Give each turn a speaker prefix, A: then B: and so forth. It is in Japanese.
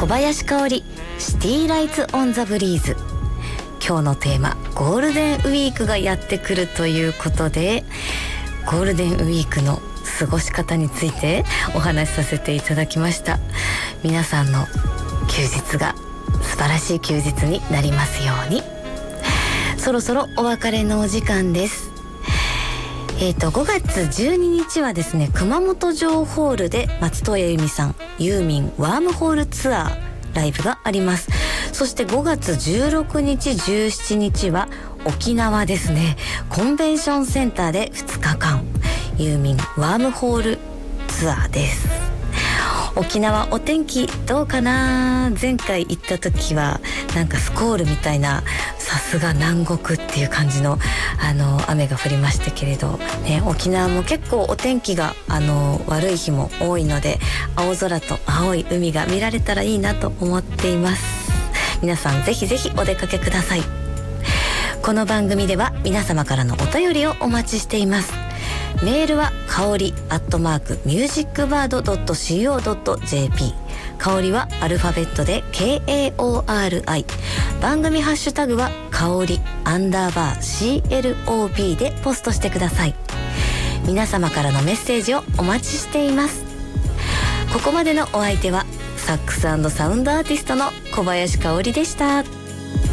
A: 林香織シティライツオンザブリーズ。今日のテーマ、ゴールデンウィークがやってくるということで、ゴールデンウィークの過ごし方についてお話しさせていただきました。皆さんの休日が素晴らしい休日になりますように。そろそろお別れのお時間です。5月12日はですね、熊本城ホールで松任谷由実さんユーミンワームホールツアーライブがあります。そして5月16日17日は沖縄ですね、コンベンションセンターで2日間ユーミンワームホールツアーです。沖縄お天気どうかな。前回行った時はなんかスコールみたいな、さすが南国っていう感じの雨が降りましたけれど、ね、沖縄も結構お天気が悪い日も多いので、青空と青い海が見られたらいいなと思っています。皆さんぜひぜひお出かけください。この番組では皆様からのお便りをお待ちしています。メールはかおり@musicbird.co.jp、 かおりはアルファベットで KAORI、 番組ハッシュタグはかおり_CLOB でポストしてください。皆様からのメッセージをお待ちしています。ここまでのお相手はサックス&サウンドアーティストの小林かおりでした。